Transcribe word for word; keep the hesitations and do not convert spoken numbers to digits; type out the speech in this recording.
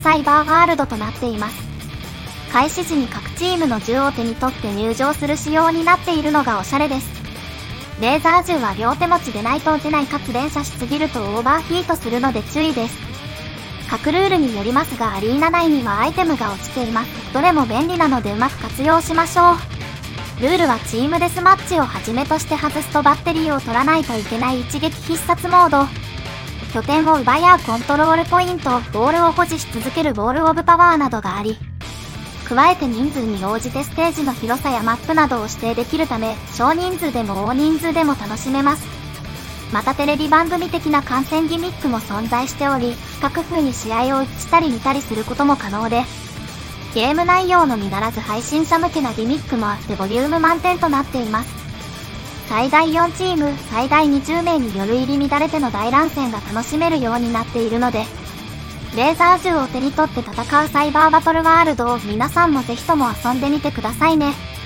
サイバーワールドとなっています。開始時に各チームの銃を手に取って入場する仕様になっているのがおしゃれです。レーザー銃は両手持ちでないと撃てないかつ連射しすぎるとオーバーヒートするので注意です。各ルールによりますがアリーナ内にはアイテムが落ちています。どれも便利なのでうまく活用しましょう。ルールはチームデスマッチをはじめとして外すとバッテリーを取らないといけない一撃必殺モード。拠点を奪い合うコントロールポイント、ボールを保持し続けるボールオブパワーなどがあり、加えて人数に応じてステージの広さやマップなどを指定できるため、少人数でも大人数でも楽しめます。またテレビ番組的な観戦ギミックも存在しており、各風に試合を映したり見たりすることも可能で、ゲーム内容のみならず配信者向けなギミックもあってボリューム満点となっています。最大よんチーム、最大にじゅうめいによる入り乱れての大乱戦が楽しめるようになっているので、レーザー銃を手に取って戦うサイバーバトルワールドを皆さんもぜひとも遊んでみてくださいね。